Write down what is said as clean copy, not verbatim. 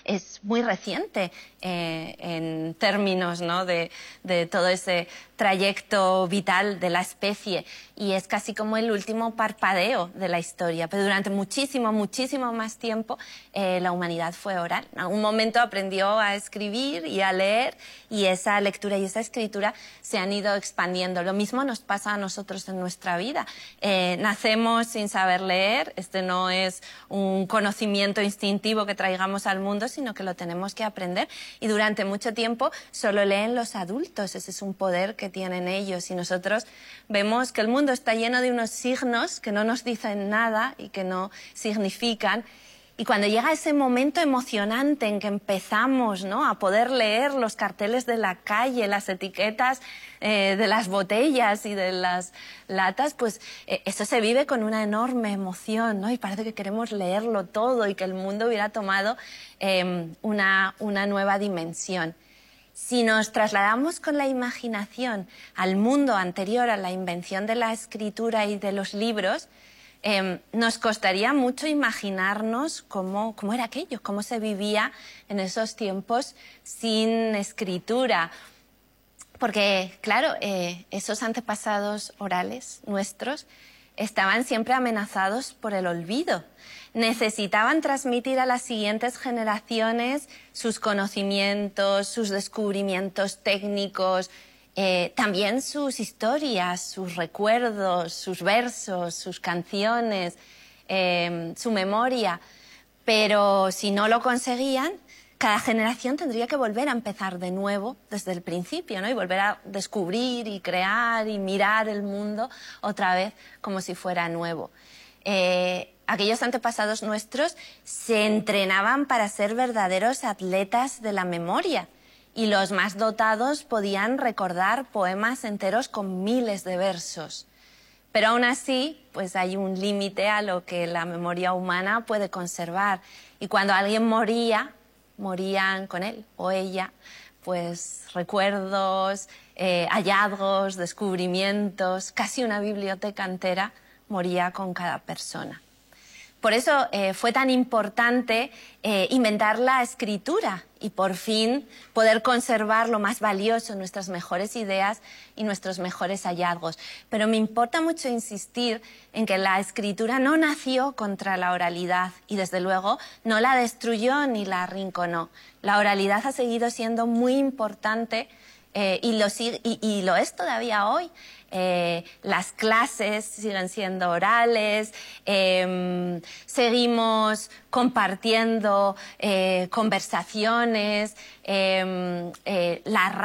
es muy reciente en términos, ¿no?, de todo ese trayecto vital de la especie, y es casi como el último parpadeo de la historia. Pero durante muchísimo más tiempo la humanidad fue oral. En algún momento aprendió a escribir y a leer, y esa lectura y esa escritura se han ido expandiendo. Lo mismo nos pasa a nosotros en nuestra vida. Nacemos sin saber leer. Este no es un conocimiento instintivo que traigamos al mundo, sino que lo tenemos que aprender, y durante mucho tiempo solo leen los adultos. Ese es un poder que tienen ellos, y nosotros vemos que el mundo está lleno de unos signos que no nos dicen nada y que no significan. Y cuando llega ese momento emocionante en que empezamos, ¿no?, a poder leer los carteles de la calle, las etiquetas de las botellas y de las latas, pues eso se vive con una enorme emoción, ¿no? Y parece que queremos leerlo todo y que el mundo hubiera tomado una nueva dimensión. Si nos trasladamos con la imaginación al mundo anterior a la invención de la escritura y de los libros, nos costaría mucho imaginarnos cómo era aquello, cómo se vivía en esos tiempos sin escritura. Porque, claro, esos antepasados orales nuestros estaban siempre amenazados por el olvido. Necesitaban transmitir a las siguientes generaciones sus conocimientos, sus descubrimientos técnicos, también sus historias, sus recuerdos, sus versos, sus canciones, su memoria. Pero si no lo conseguían, cada generación tendría que volver a empezar de nuevo desde el principio, ¿no? Y volver a descubrir y crear y mirar el mundo otra vez como si fuera nuevo. Aquellos antepasados nuestros se entrenaban para ser verdaderos atletas de la memoria, y los más dotados podían recordar poemas enteros con miles de versos. Pero aún así, pues hay un límite a lo que la memoria humana puede conservar. Y cuando alguien moría, morían con él o ella pues recuerdos, hallazgos, descubrimientos, casi una biblioteca entera moría con cada persona. Por eso fue tan importante inventar la escritura y por fin poder conservar lo más valioso, nuestras mejores ideas y nuestros mejores hallazgos. Pero me importa mucho insistir en que la escritura no nació contra la oralidad y desde luego no la destruyó ni la arrinconó. La oralidad ha seguido siendo muy importante y lo es todavía hoy. Las clases siguen siendo orales, seguimos compartiendo conversaciones, la